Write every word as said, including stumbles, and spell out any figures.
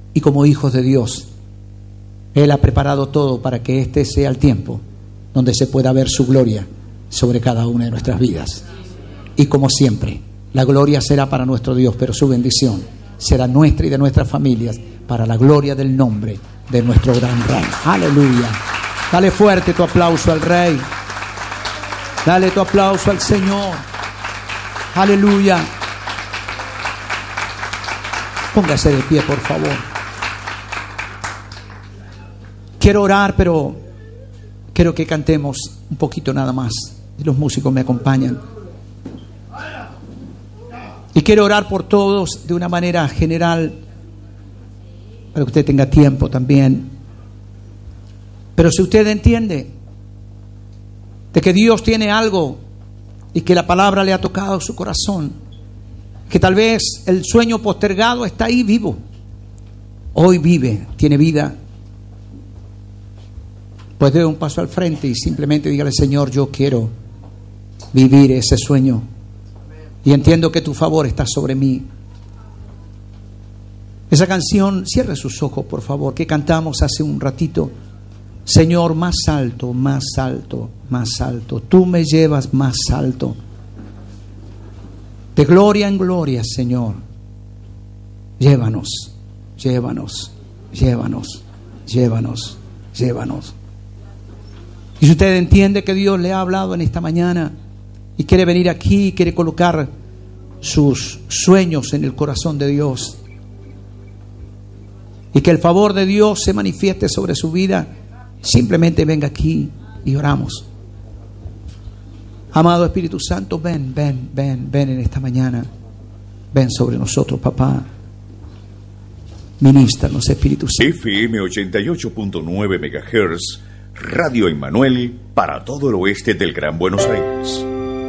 Y como hijos de Dios, Él ha preparado todo para que este sea el tiempo donde se pueda ver su gloria sobre cada una de nuestras vidas. Y como siempre, la gloria será para nuestro Dios, pero su bendición será nuestra y de nuestras familias para la gloria del nombre de nuestro gran Rey. Aleluya. Dale fuerte tu aplauso al Rey. Dale tu aplauso al Señor. Aleluya. Póngase de pie, por favor. Quiero orar, pero quiero que cantemos un poquito nada más. Y los músicos me acompañan. Y quiero orar por todos de una manera general, para que usted tenga tiempo también. Pero si usted entiende de que Dios tiene algo y que la palabra le ha tocado su corazón, que tal vez el sueño postergado está ahí vivo, hoy vive, tiene vida, pues dé un paso al frente y simplemente dígale: Señor, yo quiero vivir ese sueño y entiendo que tu favor está sobre mí. Esa canción, cierre sus ojos por favor, que cantamos hace un ratito. Señor, más alto, más alto, más alto, tú me llevas más alto, de gloria en gloria, Señor. Llévanos, llévanos, llévanos, llévanos, llévanos. Y si usted entiende que Dios le ha hablado en esta mañana y quiere venir aquí y quiere colocar sus sueños en el corazón de Dios, y que el favor de Dios se manifieste sobre su vida, simplemente venga aquí y oramos. Amado Espíritu Santo, ven, ven, ven, ven en esta mañana. Ven sobre nosotros, papá. Ministranos, Espíritu Santo. F M ochenta y ocho punto nueve megahertz, Radio Emmanuel, para todo el oeste del Gran Buenos Aires.